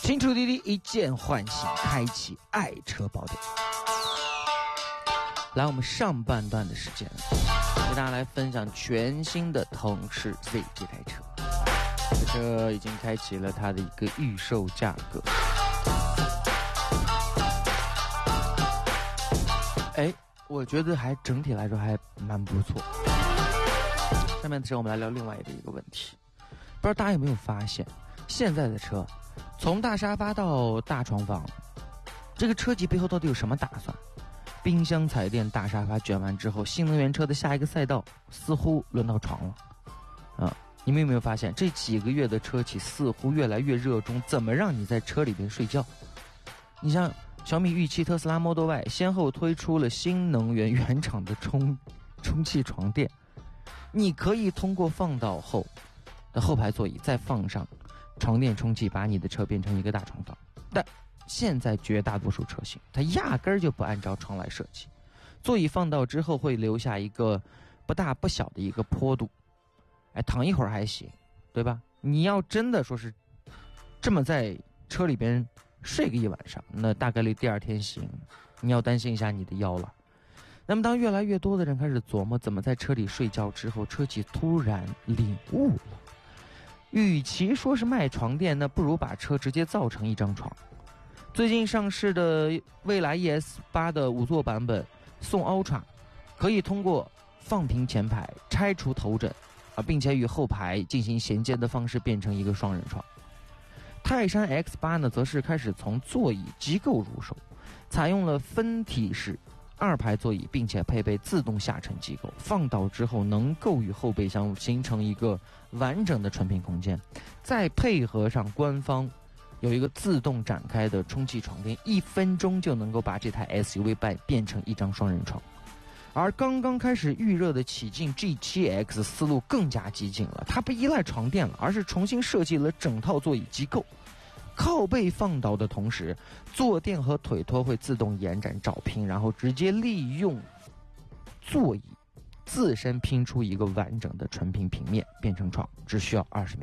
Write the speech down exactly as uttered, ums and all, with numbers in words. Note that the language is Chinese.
清楚滴滴一键唤醒，开启爱车宝典。来，我们上半段的时间给大家来分享全新的腾势 Z 这台车。这车已经开启了它的一个预售价格。哎，我觉得还整体来说还蛮不错。下面的时候我们来聊另外的一个问题，不知道大家有没有发现，现在的车从大沙发到大床房，这个车级背后到底有什么打算？冰箱、彩电、大沙发卷完之后，新能源车的下一个赛道似乎轮到床了啊！你们有没有发现，这几个月的车企似乎越来越热衷怎么让你在车里边睡觉？你像小米预期特斯拉 Model Y 先后推出了新能源原厂的充充气床垫，你可以通过放倒后的后排座椅再放上床垫充气，把你的车变成一个大床房。但现在绝大多数车型它压根儿就不按照床来设计，座椅放倒之后会留下一个不大不小的一个坡度，哎，躺一会儿还行，对吧？你要真的说是这么在车里边睡个一晚上，那大概率第二天醒，你要担心一下你的腰了。那么当越来越多的人开始琢磨怎么在车里睡觉之后，车企突然领悟了，与其说是卖床垫，那不如把车直接造成一张床。最近上市的蔚来 E S 八 的五座版本宋 Ultra 可以通过放平前排、拆除头枕啊，并且与后排进行衔接的方式变成一个双人床。泰山 X 八 呢，则是开始从座椅机构入手，采用了分体式二排座椅，并且配备自动下沉机构，放倒之后能够与后备箱形成一个完整的纯平空间，再配合上官方有一个自动展开的充气床垫，一分钟就能够把这台 S U V 变变成一张双人床。而刚刚开始预热的启劲 G 七 X 思路更加激进了，它不依赖床垫了，而是重新设计了整套座椅机构。靠背放倒的同时，坐垫和腿托会自动延展找平，然后直接利用座椅自身拼出一个完整的纯平平面，变成床，只需要二十秒。